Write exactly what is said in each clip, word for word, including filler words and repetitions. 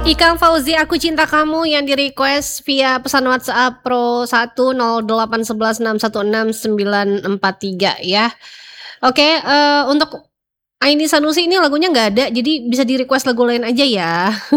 Ikang Fauzi, Aku Cinta Kamu yang di-request via pesan WhatsApp Pro satu nol delapan satu satu enam satu enam sembilan empat tiga ya. Oke, eee, untuk Aini Sanusi ini lagunya nggak ada, jadi bisa di-request lagu lain aja ya.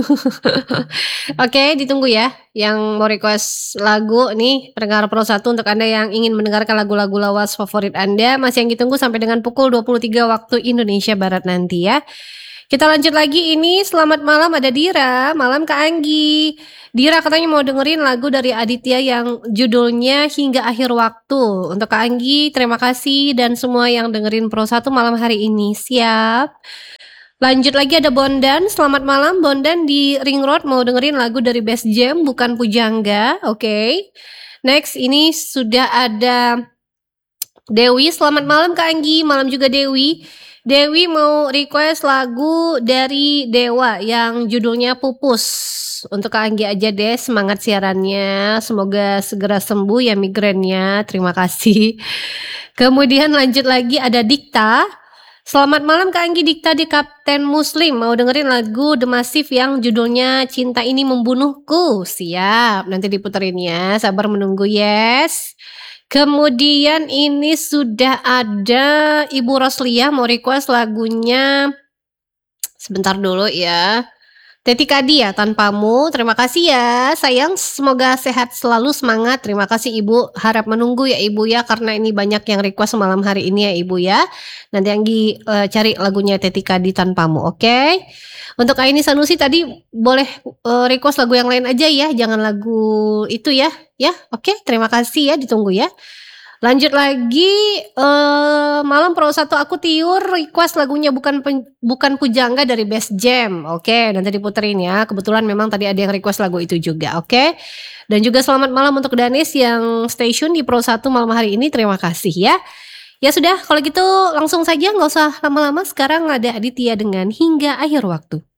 Oke, ditunggu ya, yang mau request lagu nih pendengar Pro satu untuk Anda yang ingin mendengarkan lagu-lagu lawas favorit Anda, masih yang ditunggu sampai dengan pukul dua puluh tiga waktu Indonesia Barat nanti ya. Kita lanjut lagi, ini selamat malam ada Dira, malam Kak Anggi. Dira katanya mau dengerin lagu dari Aditya yang judulnya Hingga Akhir Waktu. Untuk Kak Anggi, terima kasih dan semua yang dengerin Pro satu malam hari ini. Siap. Lanjut lagi ada Bondan, selamat malam Bondan di Ring Road mau dengerin lagu dari Best Jam bukan Pujangga. Oke. Okay. Next ini sudah ada Dewi, selamat malam Kak Anggi, malam juga Dewi. Dewi mau request lagu dari Dewa yang judulnya Pupus. Untuk Kak Anggi aja deh, semangat siarannya. Semoga segera sembuh ya migrennya. Terima kasih. Kemudian lanjut lagi ada Dikta. Selamat malam Kak Anggi, Dikta di Kapten Muslim. Mau dengerin lagu The Massive yang judulnya Cinta Ini Membunuhku. Siap, nanti diputerin ya. Sabar menunggu, yes. Kemudian ini sudah ada Ibu Roslia mau request lagunya. Sebentar dulu ya. Teti Kadi ya, Tanpamu. Terima kasih ya sayang, semoga sehat selalu, semangat. Terima kasih Ibu, harap menunggu ya Ibu ya, karena ini banyak yang request malam hari ini ya Ibu ya. Nanti Anggi uh, cari lagunya Teti Kadi Tanpamu, oke okay? Untuk Aini Sanusi tadi boleh uh, request lagu yang lain aja ya, jangan lagu itu ya. Ya oke okay? Terima kasih ya, ditunggu ya. Lanjut lagi, uh, malam Pro satu aku Tiur request lagunya bukan pen, bukan Pujangga dari Best Jam. Oke, okay, nanti diputerin ya. Kebetulan memang tadi ada yang request lagu itu juga. Oke. Okay? Dan juga selamat malam untuk Danis yang stay tune di Pro satu malam hari ini. Terima kasih ya. Ya sudah, kalau gitu langsung saja, nggak usah lama-lama. Sekarang ada Aditya dengan Hingga Akhir Waktu.